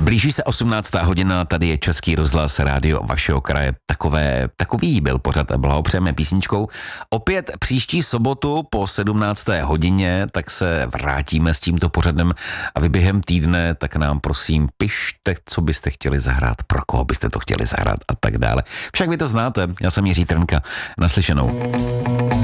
Blíží se 18. hodina, tady je Český rozhlas rádio vašeho kraje. Takový byl pořad, blahopřejeme písničkou. Opět příští sobotu po 17. hodině, tak se vrátíme s tímto pořadem a vy během týdne, tak nám prosím pište, co byste chtěli zahrát, pro koho byste to chtěli zahrát a tak dále. Však vy to znáte, já jsem Jiří Trnka, naslyšenou.